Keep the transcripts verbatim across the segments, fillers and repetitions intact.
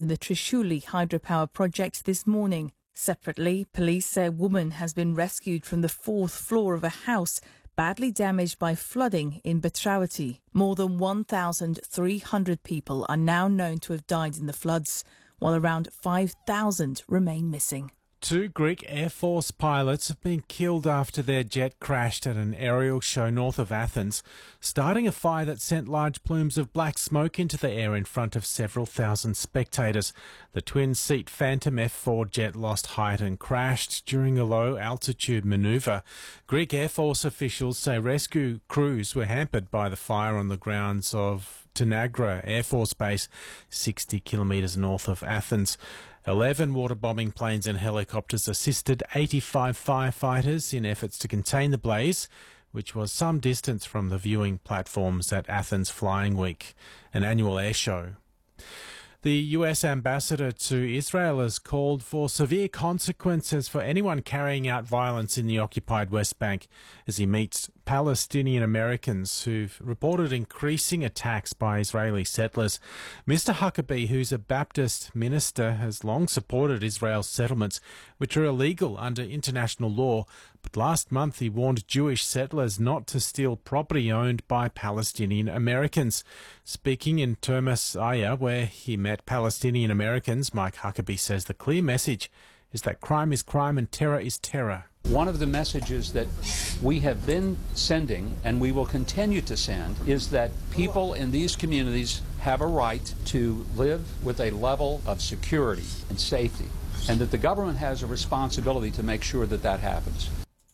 in the Trishuli hydropower project this morning. Separately, police say a woman has been rescued from the fourth floor of a house badly damaged by flooding in Bhadravati. More than one thousand three hundred people are now known to have died in the floods, while around five thousand remain missing. Two Greek Air Force pilots have been killed after their jet crashed at an aerial show north of Athens, starting a fire that sent large plumes of black smoke into the air in front of several thousand spectators. The twin-seat Phantom F four jet lost height and crashed during a low-altitude manoeuvre. Greek Air Force officials say rescue crews were hampered by the fire on the grounds of Tanagra Air Force Base, sixty kilometres north of Athens. Eleven water-bombing planes and helicopters assisted eighty-five firefighters in efforts to contain the blaze, which was some distance from the viewing platforms at Athens Flying Week, an annual air show. The U S ambassador to Israel has called for severe consequences for anyone carrying out violence in the occupied West Bank as he meets Palestinian Americans who've reported increasing attacks by Israeli settlers. Mister Huckabee, who's a Baptist minister, has long supported Israel's settlements, which are illegal under international law. But last month he warned Jewish settlers not to steal property owned by Palestinian Americans. Speaking in Termas Aya, where he met Palestinian Americans, Mike Huckabee says the clear message is that crime is crime and terror is terror. One of the messages that we have been sending and we will continue to send is that people in these communities have a right to live with a level of security and safety, and that the government has a responsibility to make sure that that happens.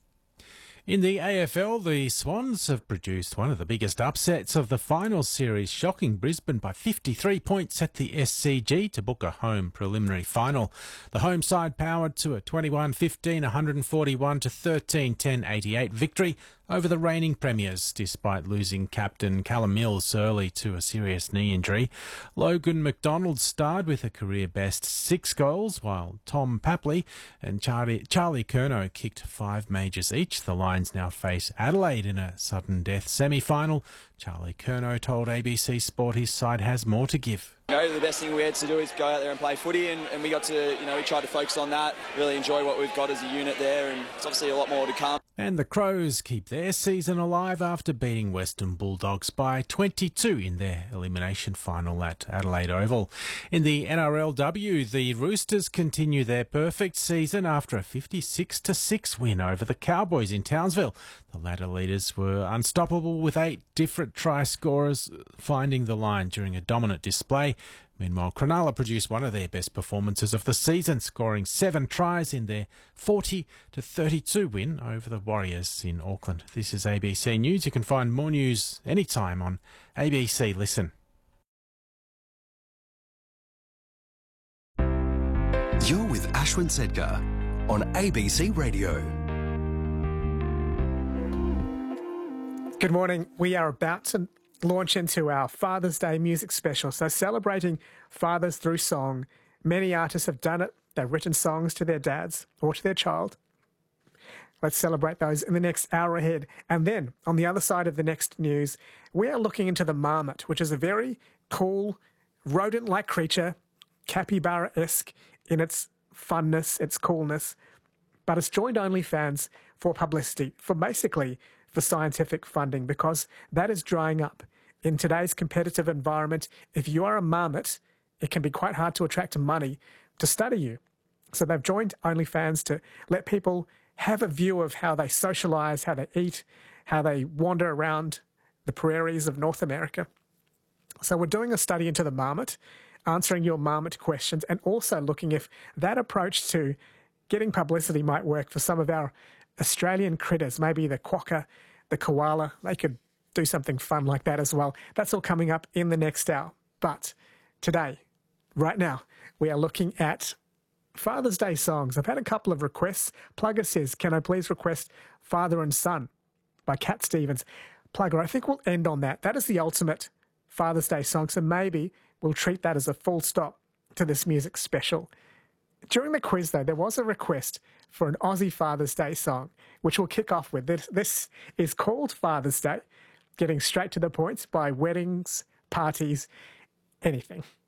In the A F L, the Swans have produced one of the biggest upsets of the final series, shocking Brisbane by fifty-three points at the S C G to book a home preliminary final. The home side powered to a twenty-one fifteen, one forty-one to thirteen ten eighty-eight victory over the reigning premiers, despite losing captain Callum Mills early to a serious knee injury. Logan McDonald starred with a career-best six goals, while Tom Papley and Charlie, Charlie Curnow kicked five majors each. The Lions now face Adelaide in a sudden death semi-final. Charlie Curnow told A B C Sport his side has more to give. Go, the best thing we had to do is go out there and play footy, and, and we got to, you know, we tried to focus on that, really enjoy what we've got as a unit there, and it's obviously a lot more to come. And the Crows keep their season alive after beating Western Bulldogs by twenty-two in their elimination final at Adelaide Oval. In the N R L W, the Roosters continue their perfect season after a fifty-six to six win over the Cowboys in Townsville. The ladder leaders were unstoppable with eight different try scorers finding the line during a dominant display. Meanwhile, Cronulla produced one of their best performances of the season, scoring seven tries in their forty to thirty-two win over the Warriors in Auckland. This is A B C News. You can find more news anytime on A B C Listen. You're with Ashwin Sedgar on A B C Radio. Good morning. We are about to launch into our Father's Day music special. So celebrating fathers through song. Many artists have done it. They've written songs to their dads or to their child. Let's celebrate those in the next hour ahead. And then on the other side of the next news, we are looking into the marmot, which is a very cool rodent-like creature, capybara-esque in its funness, its coolness, but it's joined OnlyFans for publicity, for basically for scientific funding, because that is drying up. In today's competitive environment, if you are a marmot, it can be quite hard to attract money to study you. So they've joined OnlyFans to let people have a view of how they socialise, how they eat, how they wander around the prairies of North America. So we're doing a study into the marmot, answering your marmot questions, and also looking if that approach to getting publicity might work for some of our Australian critters, maybe the quokka, the koala. They could do something fun like that as well. That's all coming up in the next hour. But today, right now, we are looking at Father's Day songs. I've had a couple of requests. Plugger says, can I please request Father and Son by Cat Stevens? Plugger, I think we'll end on that. That is the ultimate Father's Day song, so maybe we'll treat that as a full stop to this music special. During the quiz, though, there was a request for an Aussie Father's Day song, which we'll kick off with. This, this is called Father's Day, getting straight to the point by weddings, parties, anything.